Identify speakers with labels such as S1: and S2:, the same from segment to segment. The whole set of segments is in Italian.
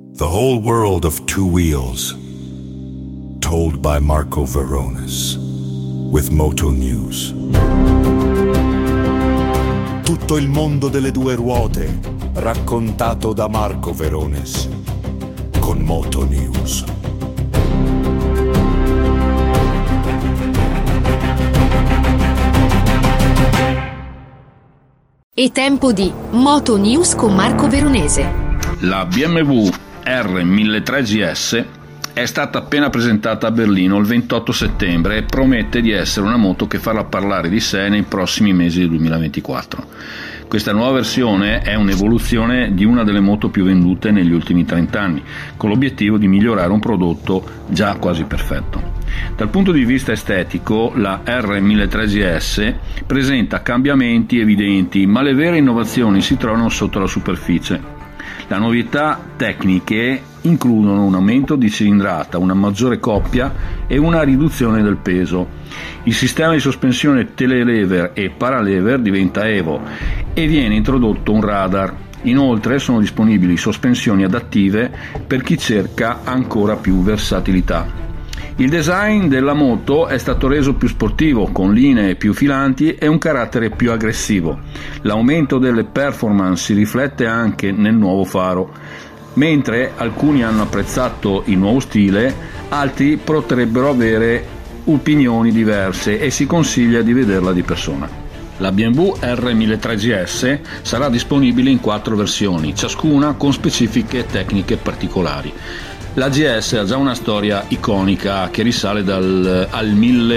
S1: The whole world of two wheels, told by Marco Verones, with Moto News. Tutto il mondo delle due ruote, raccontato da Marco Verones, con Moto News.
S2: È tempo di Moto News con Marco Veronese.
S3: La BMW R1003 GS è stata appena presentata a Berlino il 28 settembre e promette di essere una moto che farà parlare di sé nei prossimi mesi del 2024. Questa nuova versione è un'evoluzione di una delle moto più vendute negli ultimi 30 anni, con l'obiettivo di migliorare un prodotto già quasi perfetto. Dal punto di vista estetico, la R1003 GS presenta cambiamenti evidenti, ma le vere innovazioni si trovano sotto la superficie. Le novità tecniche includono un aumento di cilindrata, una maggiore coppia e una riduzione del peso. Il sistema di sospensione telelever e paralever diventa Evo e viene introdotto un radar. Inoltre sono disponibili sospensioni adattive per chi cerca ancora più versatilità. Il design della moto è stato reso più sportivo, con linee più filanti e un carattere più aggressivo. L'aumento delle performance si riflette anche nel nuovo faro. Mentre alcuni hanno apprezzato il nuovo stile, altri potrebbero avere opinioni diverse e si consiglia di vederla di persona. La BMW R1003 GS sarà disponibile in 4 versioni, ciascuna con specifiche tecniche particolari. La GS ha già una storia iconica che risale al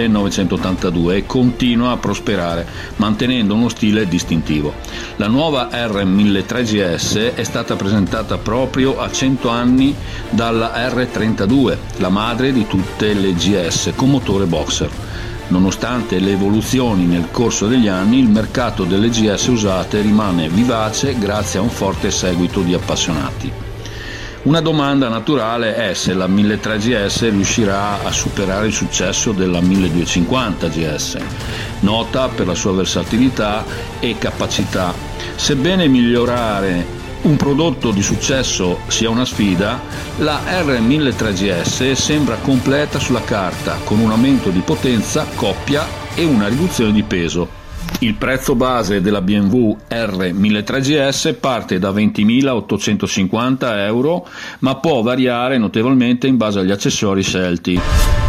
S3: 1982 e continua a prosperare, mantenendo uno stile distintivo. La nuova R1003 GS è stata presentata proprio a 100 anni dalla R32, la madre di tutte le GS, con motore boxer. Nonostante le evoluzioni nel corso degli anni, il mercato delle GS usate rimane vivace grazie a un forte seguito di appassionati. Una domanda naturale è se la 1003 GS riuscirà a superare il successo della 1250 GS, nota per la sua versatilità e capacità. Sebbene migliorare un prodotto di successo sia una sfida, la R1003 GS sembra completa sulla carta, con un aumento di potenza, coppia e una riduzione di peso. Il prezzo base della BMW R1003 GS parte da 20.850 euro, ma può variare notevolmente in base agli accessori scelti.